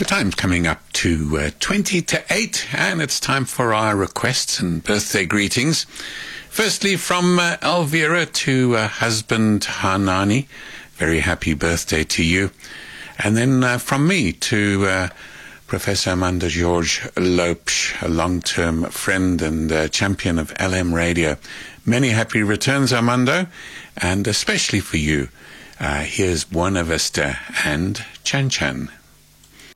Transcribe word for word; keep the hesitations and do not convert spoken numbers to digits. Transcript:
The time's coming up to uh, twenty to eight, and it's time for our requests and birthday greetings. Firstly, from uh, Elvira to uh, husband Hanani, very happy birthday to you. And then uh, from me to uh, Professor Amanda George Lopes, a long-term friend and uh, champion of L M Radio. Many happy returns, Armando, and especially for you. Uh, here's Buena Vista and Chan Chan.